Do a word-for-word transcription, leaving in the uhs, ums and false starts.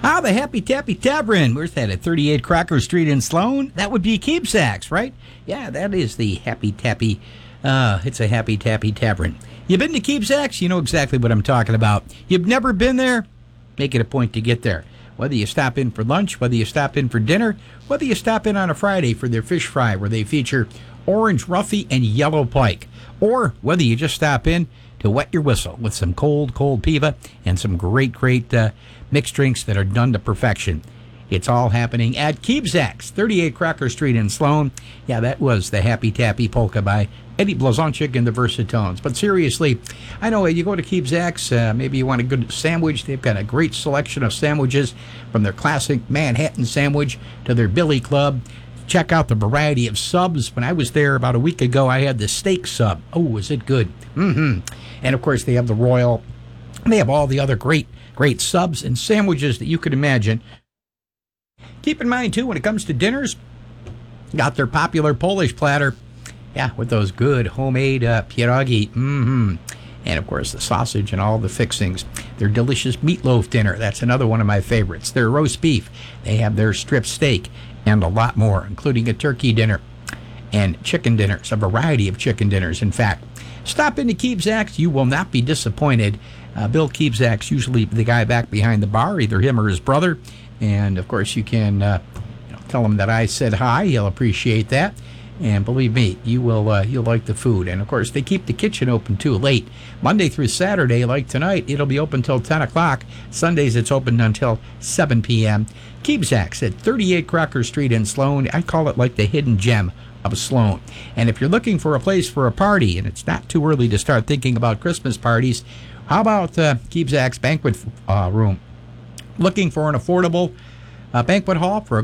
Ah, the Happy Tappy Tavern. Where's that? At thirty-eight Crocker Street in Sloan? That would be Keepsacks, right? Yeah, that is the Happy Tappy. Uh, it's a Happy Tappy Tavern. You been to Keepsacks? You know exactly what I'm talking about. You've never been there? Make it a point to get there. Whether you stop in for lunch, whether you stop in for dinner, whether you stop in on a Friday for their fish fry where they feature orange roughy and yellow pike, or whether you just stop in to wet your whistle with some cold, cold piva and some great, great uh, mixed drinks that are done to perfection. It's all happening at Keepsacks, thirty-eight Crocker Street in Sloan. Yeah, that was the Happy Tappy Polka by Eddie Blazonczyk and the Versatones. But seriously, I know you go to Keepsacks, uh, maybe you want a good sandwich. They've got a great selection of sandwiches from their classic Manhattan sandwich to their Billy Club. Check out the variety of subs. When I was there about a week ago, I had the steak sub. Oh, was it good? Mm-hmm. And, of course, they have the Royal. They have all the other great, great subs and sandwiches that you could imagine. Keep in mind, too, when it comes to dinners, got their popular Polish platter. Yeah, with those good homemade uh, pierogi. Mm-hmm. And, of course, the sausage and all the fixings. Their delicious meatloaf dinner. That's another one of my favorites. Their roast beef. They have their strip steak and a lot more, including a turkey dinner and chicken dinners, a variety of chicken dinners, in fact. Stop into Keepsacks. You will not be disappointed. Uh, Bill Keepsacks, usually the guy back behind the bar, either him or his brother. And, of course, you can uh, you know, tell him that I said hi. He'll appreciate that. And believe me, you will uh, you'll like the food. And, of course, they keep the kitchen open, too, late. Monday through Saturday, like tonight, it'll be open till ten o'clock. Sundays, it's open until seven p.m. Keepsacks at thirty-eight Crocker Street in Sloan. I call it like the hidden gem of Sloan. And if you're looking for a place for a party, and it's not too early to start thinking about Christmas parties, how about uh, Keepsacks Banquet uh, Room? Looking for an affordable uh, banquet hall for a